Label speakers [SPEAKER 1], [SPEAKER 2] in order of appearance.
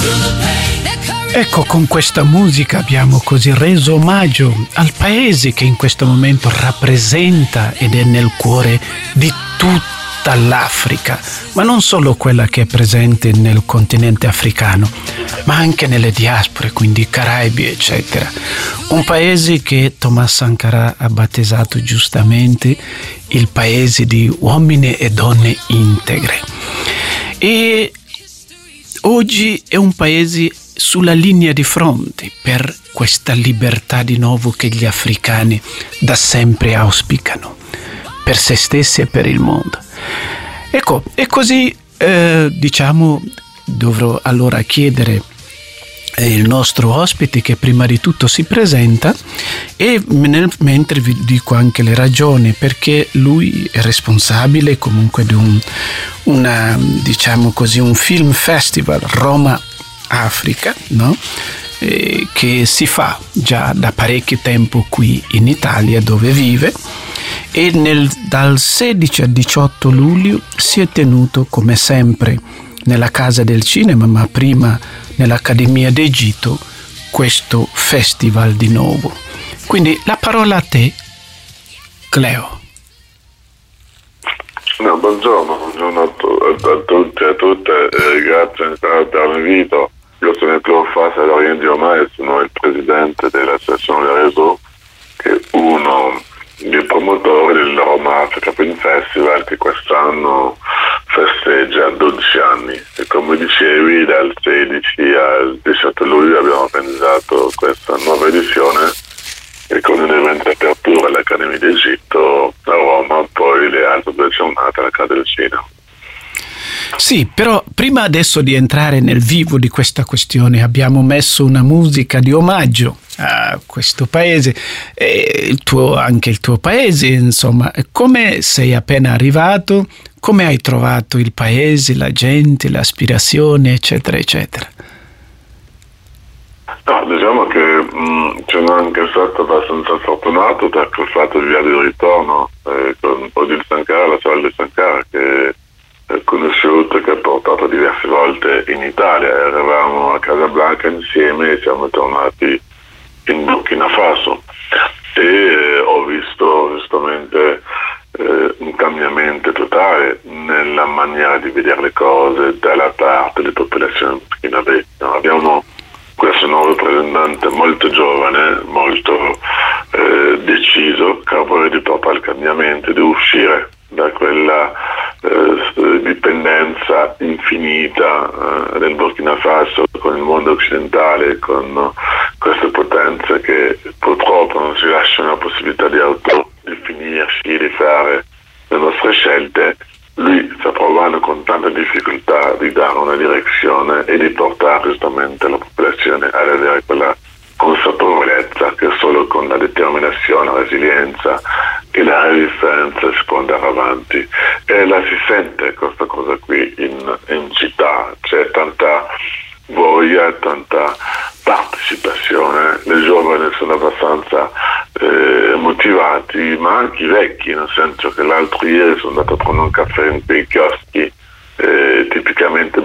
[SPEAKER 1] Ecco, con questa musica abbiamo così reso omaggio al paese che in questo momento rappresenta ed è nel cuore di tutta l'Africa, ma non solo quella che è presente nel continente africano, ma anche nelle diaspore, quindi Caraibi, eccetera. Un paese che Thomas Sankara ha battezzato giustamente il paese di uomini e donne integre. E oggi è un paese sulla linea di fronte per questa libertà di nuovo che gli africani da sempre auspicano, per se stessi e per il mondo. Ecco, e così dovrò allora chiedere il nostro ospite che prima di tutto si presenta e mentre vi dico anche le ragioni perché lui è responsabile comunque di un film festival Roma Africa, no? Che si fa già da parecchio tempo qui in Italia dove vive e dal 16 al 18 luglio si è tenuto come sempre nella Casa del Cinema, ma prima nell'Accademia d'Egitto, questo festival di nuovo. Quindi la parola a te, Cleo.
[SPEAKER 2] No, buongiorno a tutti e a tutte, grazie ancora per l'invito. Io sono Cleo Fassa d'Oriente Omai e sono il presidente dell'associazione Réseau, che è uno dei promotori del Roma Africa Film Festival che quest'anno festeggia 12 anni. E come dicevi, dal 16 al 18 luglio abbiamo organizzato questa nuova edizione e con un evento di apertura all'Accademia d'Egitto a Roma, poi le altre 2 giornate alla Casa del Cinema.
[SPEAKER 1] Sì, però prima adesso di entrare nel vivo di questa questione abbiamo messo una musica di omaggio a questo paese e anche il tuo paese, insomma. Come sei appena arrivato? Come hai trovato il paese, la gente, l'aspirazione, eccetera, eccetera?
[SPEAKER 2] No, diciamo che sono anche stato abbastanza fortunato perché ho fatto il viaggio di ritorno con Odile Sankara, la sorella di Sankara, che è conosciuto, che ha portato diverse volte in Italia. Eravamo a Casablanca insieme e siamo tornati in Burkina Faso e ho visto giustamente un cambiamento totale nella maniera di vedere le cose dalla parte delle popolazioni burkinabesi. Abbiamo questo nuovo rappresentante molto giovane, molto deciso, che vuole di portare il cambiamento, di uscire da quella dipendenza infinita del Burkina Faso con il mondo occidentale, con queste potenze che purtroppo non ci lasciano la possibilità di autodefinirci, di fare le nostre scelte. Lui sta provando con tante difficoltà di dare una direzione e di portare giustamente la popolazione ad avere quella consapevolezza che solo con la determinazione, la resilienza e la resistenza si può andare avanti. E la si sente questa cosa qui in città, c'è tanta voglia, tanta partecipazione, le giovani sono abbastanza motivati, ma anche i vecchi, nel senso che l'altro ieri sono andato a prendere un caffè in quei chioschi tipicamente